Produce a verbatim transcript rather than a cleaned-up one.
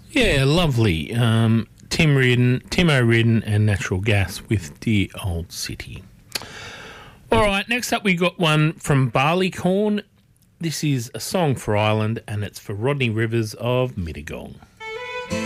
Yeah, lovely. Um, Tim Reardon, Timo Reardon and Natural Gas with Dear Old City. All right, next up we got one from Barleycorn. This is a song for Ireland and it's for Rodney Rivers of Mittagong.